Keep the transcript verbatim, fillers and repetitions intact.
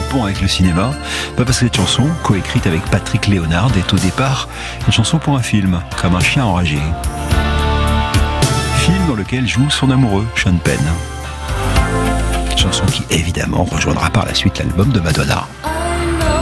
pont avec le cinéma? Pas parce que cette chanson, coécrite avec Patrick Léonard, est au départ une chanson pour un film, comme Un chien enragé. Film dans lequel joue son amoureux, Sean Penn. Chanson qui évidemment rejoindra par la suite l'album de Madonna.